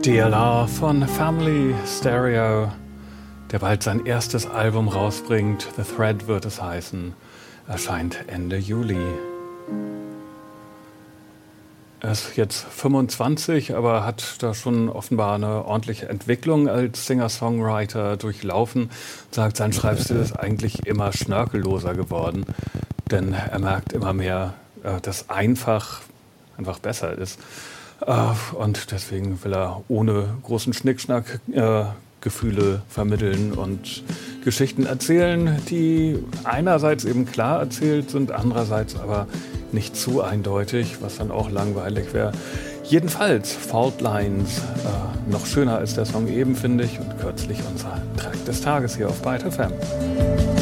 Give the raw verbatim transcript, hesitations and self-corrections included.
D L R von Family Stereo, der bald sein erstes Album rausbringt. The Thread wird es heißen, erscheint Ende Juli. Er ist jetzt fünfundzwanzig, aber hat da schon offenbar eine ordentliche Entwicklung als Singer-Songwriter durchlaufen. Sagt, sein Schreibstil ist eigentlich immer schnörkelloser geworden, denn er merkt immer mehr, dass einfach einfach besser ist. Und deswegen will er ohne großen Schnickschnack äh, Gefühle vermitteln und Geschichten erzählen, die einerseits eben klar erzählt sind, andererseits aber nicht zu eindeutig, was dann auch langweilig wäre. Jedenfalls Fault Lines, äh, noch schöner als der Song eben, finde ich, und kürzlich unser Track des Tages hier auf Byte F M.